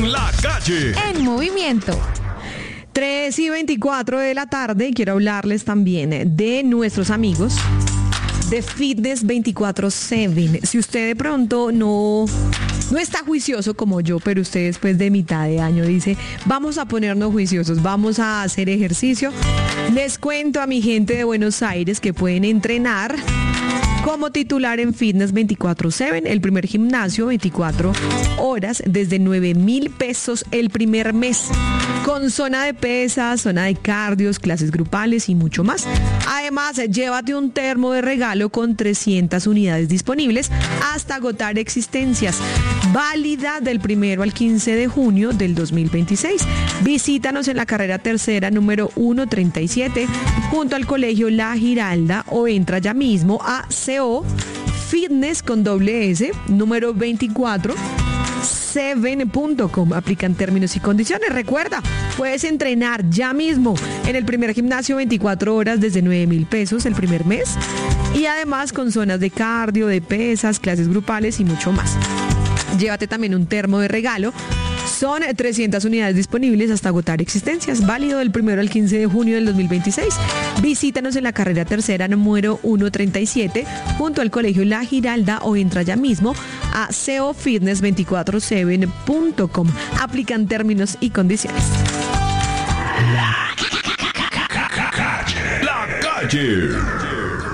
La Calle. En movimiento. 3:24 de la tarde. Quiero hablarles también de nuestros amigos de Fitness 24/7. Si usted de pronto no está juicioso como yo, pero usted después de mitad de año dice, vamos a ponernos juiciosos, vamos a hacer ejercicio, les cuento a mi gente de Buenos Aires que pueden entrenar como titular en Fitness 24/7, el primer gimnasio 24 horas desde 9,000 pesos el primer mes, con zona de pesas, zona de cardios, clases grupales y mucho más. Además, llévate un termo de regalo con 300 unidades disponibles hasta agotar existencias. Válida del 1 al 15 de junio del 2026. Visítanos en la carrera tercera número 137 junto al Colegio La Giralda o entra ya mismo a CO Fitness con doble S número 24/7.com. Aplican términos y condiciones. Recuerda, puedes entrenar ya mismo en el primer gimnasio 24 horas desde 9,000 pesos el primer mes y además con zonas de cardio, de pesas, clases grupales y mucho más. Llévate también un termo de regalo. Son 300 unidades disponibles hasta agotar existencias. Válido del 1 al 15 de junio del 2026. Visítanos en la carrera tercera número 137 junto al Colegio La Giralda o entra ya mismo a cofitness247.com. Aplican términos y condiciones. La Calle.